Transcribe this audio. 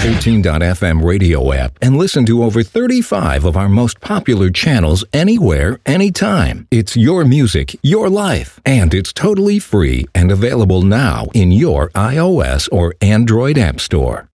13.fm radio app and listen to over 35 of our most popular channels anywhere, anytime. It's your music, your life, and it's totally free and available now in your iOS or Android app store.